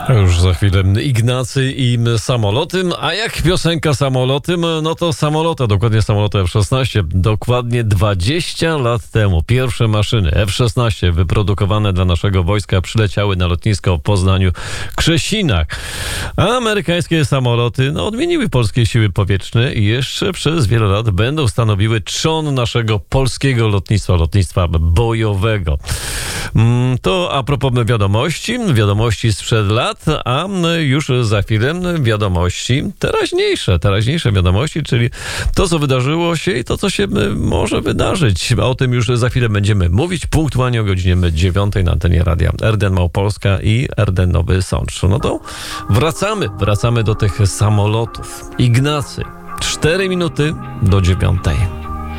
A już za chwilę Ignacy i samoloty, a jak piosenka samoloty, no to samoloty, dokładnie samoloty F-16, dokładnie 20 lat temu pierwsze maszyny F-16 wyprodukowane dla naszego wojska przyleciały na lotnisko w Poznaniu-Krzesinach. A amerykańskie samoloty odmieniły polskie siły powietrzne i jeszcze przez wiele lat będą stanowiły trzon naszego polskiego lotnictwa bojowego. To a propos wiadomości sprzed lat, a już za chwilę wiadomości teraźniejsze wiadomości, czyli to, co wydarzyło się i to, co się może wydarzyć. O tym już za chwilę będziemy mówić punktualnie o godzinie 9 na antenie radia RDN Małopolska i RDN Nowy Sącz. No to wracamy do tych samolotów. Ignacy, 4 minuty do 9.